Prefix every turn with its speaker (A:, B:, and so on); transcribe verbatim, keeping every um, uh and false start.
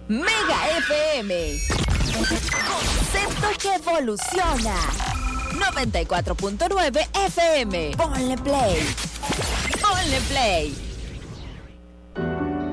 A: Mega F M. Concepto que evoluciona. noventa y cuatro punto nueve F M. Ponle play. Ponle play.